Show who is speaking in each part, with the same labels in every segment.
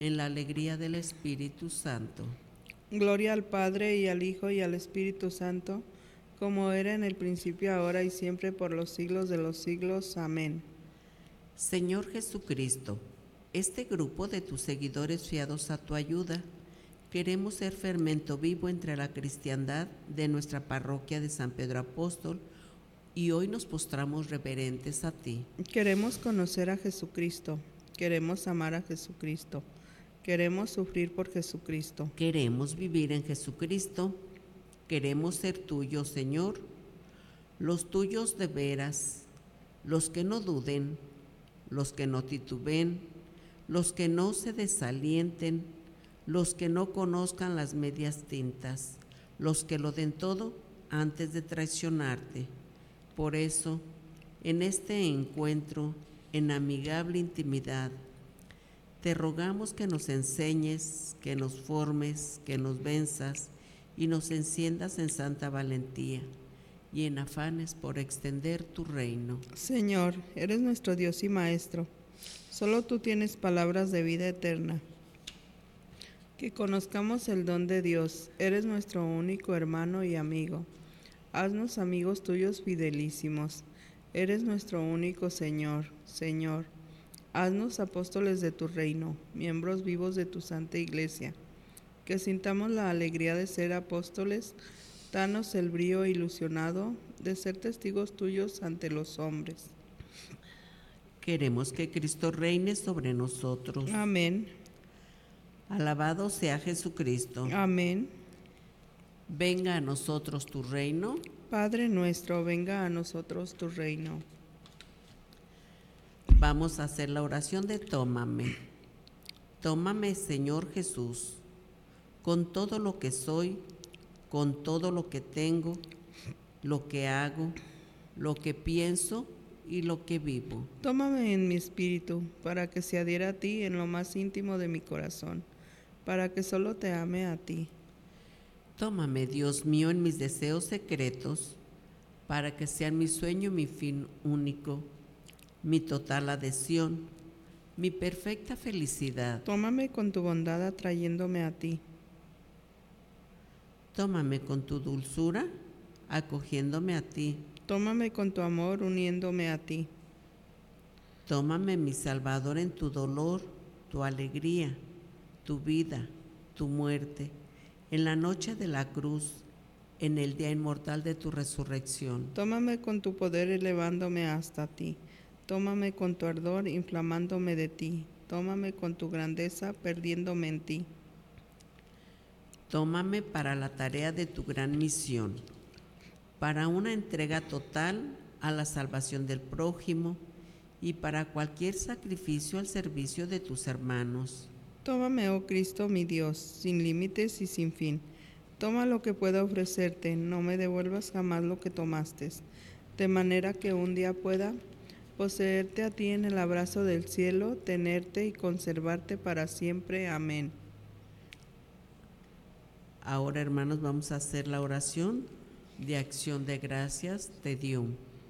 Speaker 1: en la alegría del Espíritu Santo.
Speaker 2: Gloria al Padre, y al Hijo, y al Espíritu Santo, como era en el principio, ahora y siempre, por los siglos de los siglos. Amén.
Speaker 1: Señor Jesucristo, este grupo de tus seguidores fiados a tu ayuda, queremos ser fermento vivo entre la cristiandad de nuestra parroquia de San Pedro Apóstol, y hoy nos postramos reverentes a ti.
Speaker 2: Queremos conocer a Jesucristo, queremos amar a Jesucristo, queremos sufrir por Jesucristo.
Speaker 1: Queremos vivir en Jesucristo, queremos ser tuyos, Señor, los tuyos de veras, los que no duden, los que no tituben, los que no se desalienten, los que no conozcan las medias tintas, los que lo den todo antes de traicionarte. Por eso, en este encuentro, en amigable intimidad, te rogamos que nos enseñes, que nos formes, que nos venzas y nos enciendas en santa valentía y en afanes por extender tu reino.
Speaker 2: Señor, eres nuestro Dios y Maestro. Solo tú tienes palabras de vida eterna. Que conozcamos el don de Dios. Eres nuestro único hermano y amigo. Haznos amigos tuyos fidelísimos. Eres nuestro único Señor. Señor, haznos apóstoles de tu reino, miembros vivos de tu santa iglesia. Que sintamos la alegría de ser apóstoles. Danos el brío ilusionado de ser testigos tuyos ante los hombres.
Speaker 1: Queremos que Cristo reine sobre nosotros.
Speaker 2: Amén.
Speaker 1: Alabado sea Jesucristo.
Speaker 2: Amén.
Speaker 1: Venga a nosotros tu reino.
Speaker 2: Padre nuestro, venga a nosotros tu reino.
Speaker 1: Vamos a hacer la oración de tómame. Tómame, Señor Jesús, con todo lo que soy, con todo lo que tengo, lo que hago, lo que pienso y lo que vivo.
Speaker 2: Tómame en mi espíritu, para que se adhiera a ti en lo más íntimo de mi corazón, para que solo te ame a ti.
Speaker 1: Tómame, Dios mío, en mis deseos secretos, para que sean mi sueño, mi fin único, mi total adhesión, mi perfecta felicidad.
Speaker 2: Tómame con tu bondad atrayéndome a ti.
Speaker 1: Tómame con tu dulzura, acogiéndome a ti.
Speaker 2: Tómame con tu amor uniéndome a ti.
Speaker 1: Tómame, mi Salvador, en tu dolor, tu alegría, tu vida, tu muerte, en la noche de la cruz, en el día inmortal de tu resurrección.
Speaker 2: Tómame con tu poder elevándome hasta ti. Tómame con tu ardor inflamándome de ti. Tómame con tu grandeza perdiéndome en ti.
Speaker 1: Tómame para la tarea de tu gran misión, para una entrega total a la salvación del prójimo y para cualquier sacrificio al servicio de tus hermanos.
Speaker 2: Tómame, oh Cristo, mi Dios, sin límites y sin fin. Toma lo que pueda ofrecerte, no me devuelvas jamás lo que tomaste, de manera que un día pueda poseerte a ti en el abrazo del cielo, tenerte y conservarte para siempre. Amén.
Speaker 1: Ahora, hermanos, vamos a hacer la oración de acción de gracias de Dios.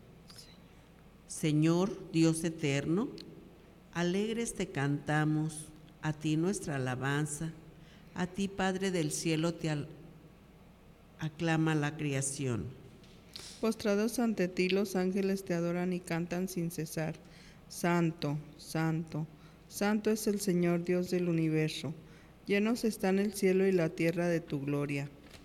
Speaker 1: Señor Dios eterno, alegres te cantamos, a ti nuestra alabanza, a ti Padre del cielo te aclama la creación.
Speaker 2: Postrados ante ti los ángeles te adoran y cantan sin cesar. Santo, santo, santo es el Señor Dios del universo. Llenos están el cielo y la tierra de tu gloria.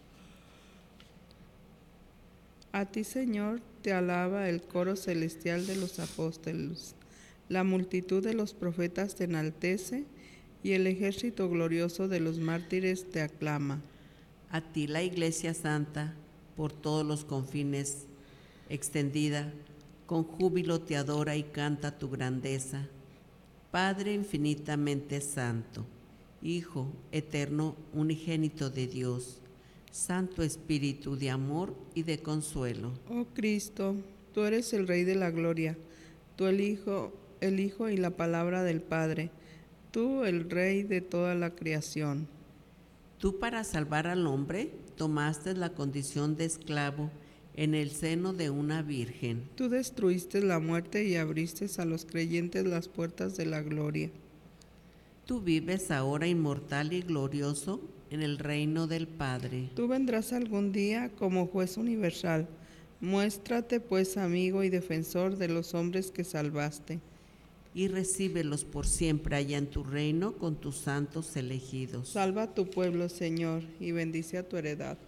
Speaker 2: A ti, Señor, te alaba el coro celestial de los apóstoles. La multitud de los profetas te enaltece y el ejército glorioso de los mártires te aclama.
Speaker 1: A ti la Iglesia Santa, por todos los confines extendida, con júbilo te adora y canta tu grandeza. Padre infinitamente santo, Hijo eterno unigénito de Dios, Santo Espíritu de amor y de consuelo.
Speaker 2: Oh Cristo, tú eres el Rey de la gloria, tú el Hijo y la palabra del Padre, tú el Rey de toda la creación.
Speaker 1: Tú, para salvar al hombre, tomaste la condición de esclavo en el seno de una virgen.
Speaker 2: Tú destruiste la muerte y abriste a los creyentes las puertas de la gloria.
Speaker 1: Tú vives ahora inmortal y glorioso en el reino del Padre.
Speaker 2: Tú vendrás algún día como juez universal. Muéstrate pues amigo y defensor de los hombres que salvaste.
Speaker 1: Y recíbelos por siempre allá en tu reino con tus santos elegidos.
Speaker 2: Salva a tu pueblo, Señor, y bendice a tu heredad.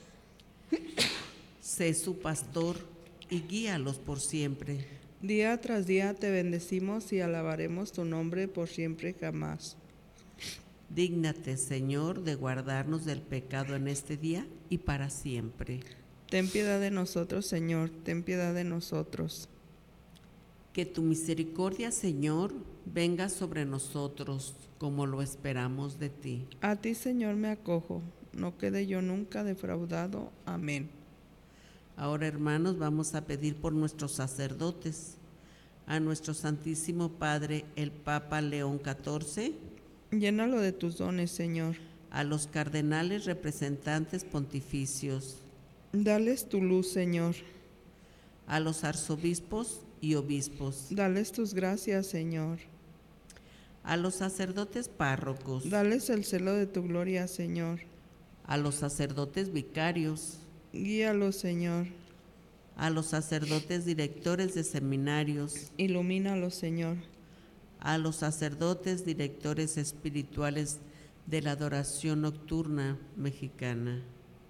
Speaker 1: Sé su pastor y guíalos por siempre.
Speaker 2: Día tras día te bendecimos y alabaremos tu nombre por siempre jamás.
Speaker 1: Dígnate, Señor, de guardarnos del pecado en este día y para siempre.
Speaker 2: Ten piedad de nosotros, Señor, ten piedad de nosotros.
Speaker 1: Que tu misericordia, Señor, venga sobre nosotros como lo esperamos de ti.
Speaker 2: A ti, Señor, me acojo, no quede yo nunca defraudado. Amén.
Speaker 1: Ahora, hermanos, vamos a pedir por nuestros sacerdotes, a nuestro Santísimo Padre, el Papa León XIV,
Speaker 2: Llénalo de tus dones, Señor.
Speaker 1: a los cardenales representantes pontificios,
Speaker 2: Dales tu luz, Señor.
Speaker 1: a los arzobispos y obispos,
Speaker 2: Dales tus gracias, Señor.
Speaker 1: a los sacerdotes párrocos,
Speaker 2: Dales el celo de tu gloria, Señor.
Speaker 1: a los sacerdotes vicarios,
Speaker 2: Guíalos, Señor.
Speaker 1: a los sacerdotes directores de seminarios,
Speaker 2: Ilumínalos, Señor.
Speaker 1: a los sacerdotes directores espirituales de la adoración nocturna mexicana,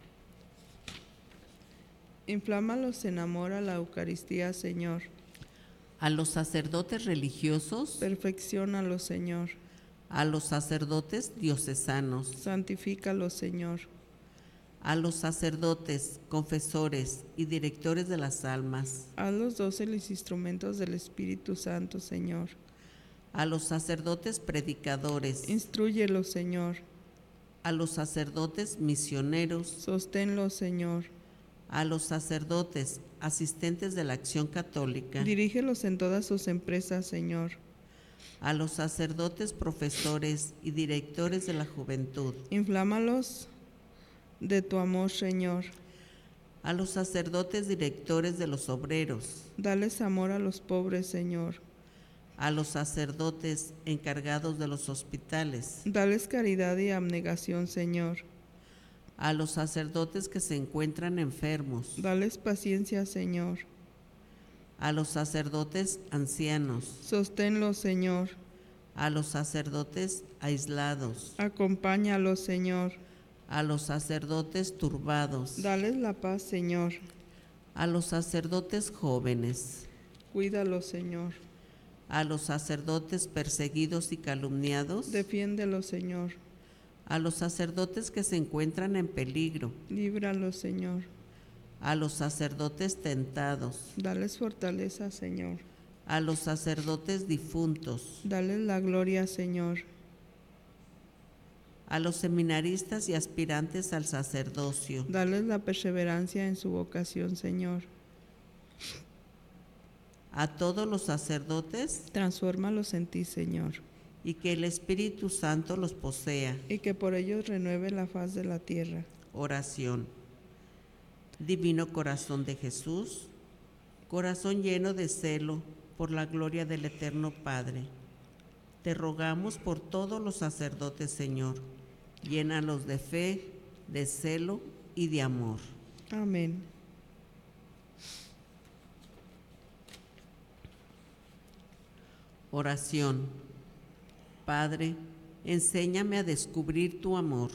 Speaker 2: Inflámalos en amor a la Eucaristía, Señor.
Speaker 1: a los sacerdotes religiosos,
Speaker 2: Perfecciónalos, Señor.
Speaker 1: a los sacerdotes diocesanos,
Speaker 2: Santifícalos, Señor.
Speaker 1: a los sacerdotes, confesores y directores de las almas,
Speaker 2: Hazlos dóciles instrumentos del Espíritu Santo, Señor.
Speaker 1: a los sacerdotes predicadores,
Speaker 2: Instrúyelos, Señor.
Speaker 1: a los sacerdotes misioneros,
Speaker 2: Sosténlos, Señor.
Speaker 1: a los sacerdotes asistentes de la acción católica,
Speaker 2: Dirígelos en todas sus empresas, Señor.
Speaker 1: a los sacerdotes profesores y directores de la juventud,
Speaker 2: Inflámalos de tu amor, Señor.
Speaker 1: a los sacerdotes directores de los obreros,
Speaker 2: Dales amor a los pobres, Señor.
Speaker 1: a los sacerdotes encargados de los hospitales,
Speaker 2: Dales caridad y abnegación, Señor.
Speaker 1: a los sacerdotes que se encuentran enfermos,
Speaker 2: Dales paciencia, Señor.
Speaker 1: a los sacerdotes ancianos,
Speaker 2: Sosténlos, Señor.
Speaker 1: a los sacerdotes aislados,
Speaker 2: Acompáñalos, Señor.
Speaker 1: a los sacerdotes turbados,
Speaker 2: Dales la paz, Señor.
Speaker 1: a los sacerdotes jóvenes,
Speaker 2: Cuídalos, Señor.
Speaker 1: a los sacerdotes perseguidos y calumniados,
Speaker 2: Defiéndelos, Señor.
Speaker 1: a los sacerdotes que se encuentran en peligro,
Speaker 2: Líbralos, Señor.
Speaker 1: a los sacerdotes tentados,
Speaker 2: Dales fortaleza, Señor.
Speaker 1: a los sacerdotes difuntos,
Speaker 2: Dales la gloria, Señor.
Speaker 1: a los seminaristas y aspirantes al sacerdocio,
Speaker 2: Dales la perseverancia en su vocación, Señor.
Speaker 1: a todos los sacerdotes,
Speaker 2: Transfórmalos en ti, Señor,
Speaker 1: y que el Espíritu Santo los posea.
Speaker 2: y que por ellos renueve la faz de la tierra.
Speaker 1: Oración. Divino corazón de Jesús, corazón lleno de celo por la gloria del Eterno Padre, te rogamos por todos los sacerdotes, Señor, llénalos de fe, de celo y de amor.
Speaker 2: Amén.
Speaker 1: Oración. Padre, enséñame a descubrir tu amor.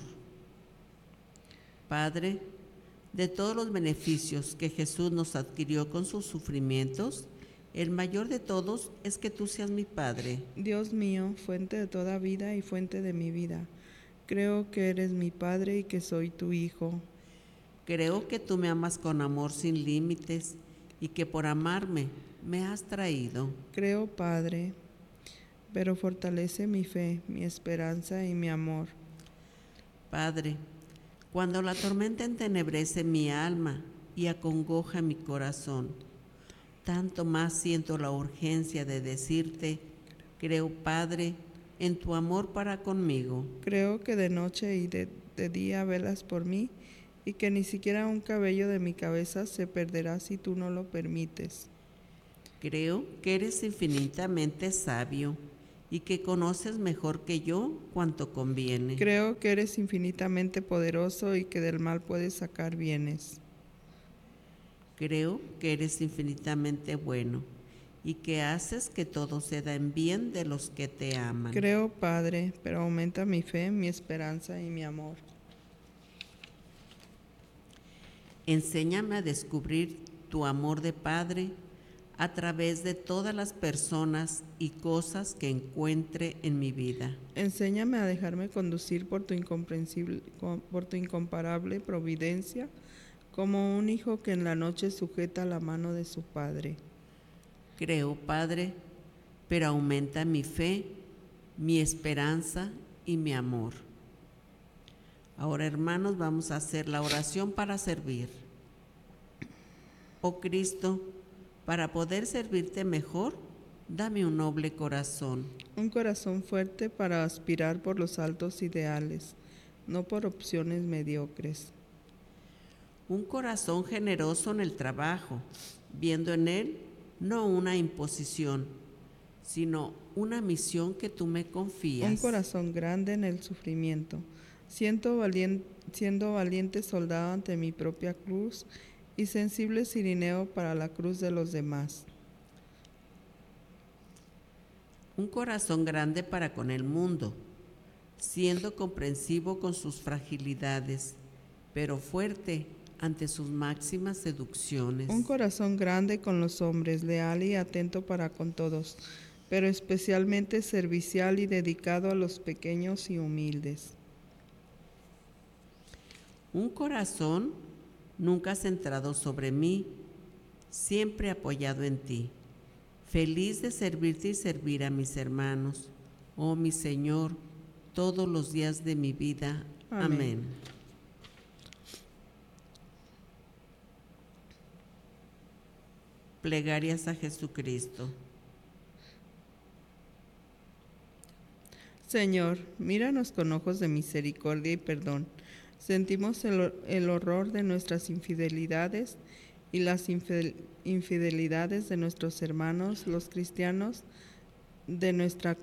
Speaker 1: Padre, de todos los beneficios que Jesús nos adquirió con sus sufrimientos, el mayor de todos es que tú seas mi Padre.
Speaker 2: Dios mío, fuente de toda vida y fuente de mi vida, creo que eres mi Padre y que soy tu Hijo.
Speaker 1: Creo que tú me amas con amor sin límites y que por amarme me has traído.
Speaker 2: Creo, Padre, pero fortalece mi fe, mi esperanza y mi amor.
Speaker 1: Padre, cuando la tormenta entenebrece mi alma y acongoja mi corazón, tanto más siento la urgencia de decirte, creo, Padre, en tu amor para conmigo.
Speaker 2: Creo que de noche y de día velas por mí y que ni siquiera un cabello de mi cabeza se perderá si tú no lo permites.
Speaker 1: Creo que eres infinitamente sabio y que conoces mejor que yo cuanto conviene.
Speaker 2: Creo que eres infinitamente poderoso y que del mal puedes sacar bienes.
Speaker 1: Creo que eres infinitamente bueno y que haces que todo se da en bien de los que te aman.
Speaker 2: Creo, Padre, pero aumenta mi fe, mi esperanza y mi amor.
Speaker 1: Enséñame a descubrir tu amor de Padre a través de todas las personas y cosas que encuentre en mi vida.
Speaker 2: Enséñame a dejarme conducir por tu incomparable providencia, como un hijo que en la noche sujeta la mano de su padre.
Speaker 1: Creo, Padre, pero aumenta mi fe, mi esperanza y mi amor. Ahora, hermanos, vamos a hacer la oración para servir. Oh Cristo, para poder servirte mejor, dame un noble corazón.
Speaker 2: Un corazón fuerte para aspirar por los altos ideales, no por opciones mediocres.
Speaker 1: Un corazón generoso en el trabajo, viendo en él no una imposición, sino una misión que tú me confías.
Speaker 2: Un corazón grande en el sufrimiento, siendo valiente soldado ante mi propia cruz y sensible cirineo para la cruz de los demás.
Speaker 1: Un corazón grande para con el mundo, siendo comprensivo con sus fragilidades, pero fuerte ante sus máximas seducciones.
Speaker 2: Un corazón grande con los hombres, leal y atento para con todos, pero especialmente servicial y dedicado a los pequeños y humildes.
Speaker 1: Un corazón nunca centrado sobre mí, siempre apoyado en ti, feliz de servirte y servir a mis hermanos. Oh mi Señor, todos los días de mi vida. Amén. Plegarias a Jesucristo.
Speaker 2: Señor, míranos con ojos de misericordia y perdón. Sentimos el horror de nuestras infidelidades y las infidelidades de nuestros hermanos, los cristianos de nuestra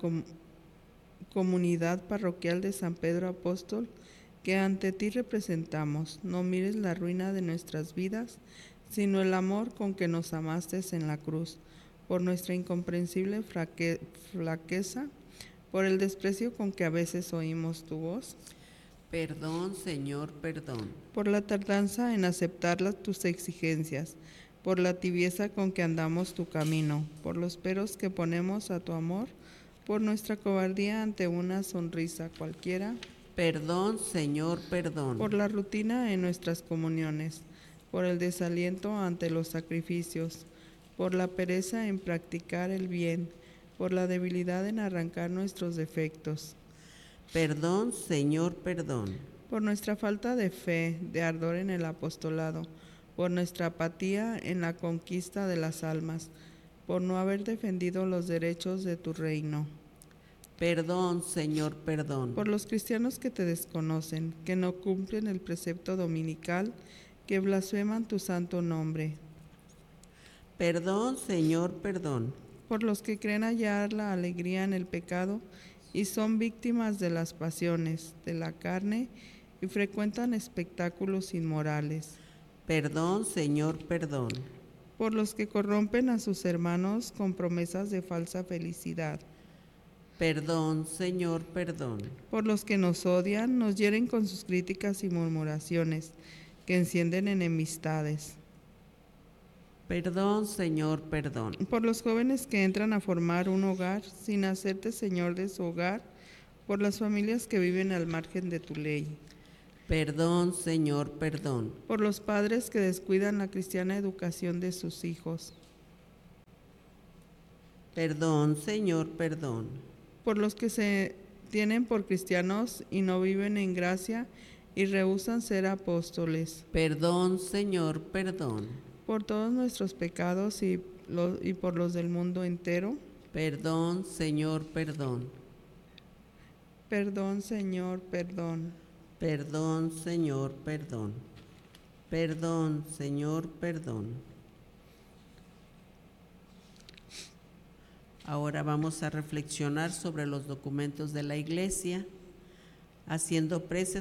Speaker 2: comunidad parroquial de San Pedro Apóstol, que ante ti representamos. No mires la ruina de nuestras vidas, sino el amor con que nos amaste en la cruz, por nuestra incomprensible flaqueza, por el desprecio con que a veces oímos tu voz.
Speaker 1: Perdón, Señor, perdón.
Speaker 2: Por la tardanza en aceptar tus exigencias, por la tibieza con que andamos tu camino, por los peros que ponemos a tu amor, por nuestra cobardía ante una sonrisa cualquiera.
Speaker 1: Perdón, Señor, perdón.
Speaker 2: Por la rutina en nuestras comuniones, por el desaliento ante los sacrificios, por la pereza en practicar el bien, por la debilidad en arrancar nuestros defectos.
Speaker 1: Perdón, Señor, perdón.
Speaker 2: Por nuestra falta de fe, de ardor en el apostolado, por nuestra apatía en la conquista de las almas, por no haber defendido los derechos de tu reino.
Speaker 1: Perdón, Señor, perdón.
Speaker 2: Por los cristianos que te desconocen, que no cumplen el precepto dominical, que blasfeman tu santo nombre.
Speaker 1: Perdón, Señor, perdón.
Speaker 2: Por los que creen hallar la alegría en el pecado y son víctimas de las pasiones de la carne y frecuentan espectáculos inmorales.
Speaker 1: Perdón, Señor, perdón.
Speaker 2: Por los que corrompen a sus hermanos con promesas de falsa felicidad.
Speaker 1: Perdón, Señor, perdón.
Speaker 2: Por los que nos odian, nos hieren con sus críticas y murmuraciones, que encienden enemistades.
Speaker 1: Perdón, Señor, perdón.
Speaker 2: Por los jóvenes que entran a formar un hogar sin hacerte Señor de su hogar, por las familias que viven al margen de tu ley.
Speaker 1: Perdón, Señor, perdón.
Speaker 2: Por los padres que descuidan la cristiana educación de sus hijos.
Speaker 1: Perdón, Señor, perdón.
Speaker 2: Por los que se tienen por cristianos y no viven en gracia y rehúsan ser apóstoles.
Speaker 1: Perdón, Señor, perdón.
Speaker 2: Por todos nuestros pecados y por los del mundo entero.
Speaker 1: Perdón, Señor, perdón.
Speaker 2: Perdón, Señor, perdón.
Speaker 1: Perdón, Señor, perdón. Perdón, Señor, perdón. Ahora vamos a reflexionar sobre los documentos de la Iglesia, haciendo preces